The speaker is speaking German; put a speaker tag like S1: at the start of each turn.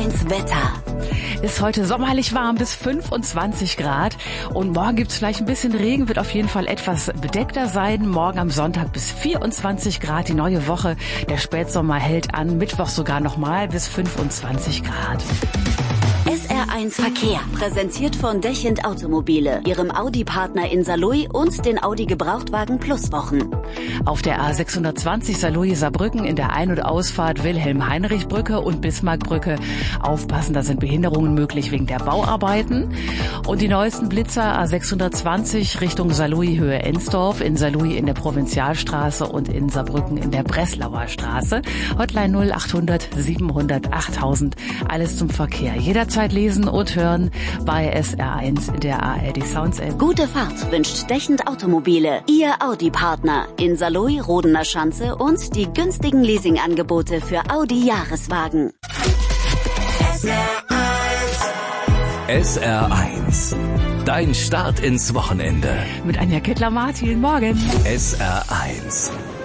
S1: SR1 Wetter.
S2: Ist heute sommerlich warm bis 25 Grad und morgen gibt's vielleicht ein bisschen Regen, wird auf jeden Fall etwas bedeckter sein. Morgen am Sonntag bis 24 Grad, die neue Woche. Der Spätsommer hält an, Mittwoch sogar nochmal bis 25 Grad.
S1: SR1 Verkehr, präsentiert von Dechend Automobile, ihrem Audi-Partner in Saarlouis und den Audi Gebrauchtwagen Plus Wochen.
S2: Auf der A620 Saarlouis-Saarbrücken in der Ein- und Ausfahrt Wilhelm-Heinrich-Brücke und Bismarck-Brücke. Aufpassen, da sind Behinderungen möglich wegen der Bauarbeiten. Und die neuesten Blitzer A620 Richtung Saarlouis Höhe Ensdorf, in Saarlouis in der Provinzialstraße und in Saarbrücken in der Breslauer Straße. Hotline 0800 700 8000. Alles zum Verkehr. Jederzeit lesen und hören bei SR1 in der ARD Sounds App.
S1: Gute Fahrt wünscht Dechend Automobile, Ihr Audi-Partner in Saarlouis, Rodener Schanze und die günstigen Leasingangebote für Audi-Jahreswagen.
S3: SR1. Dein Start ins Wochenende.
S2: Mit Anja Kettler-Martin. Morgen.
S3: SR1.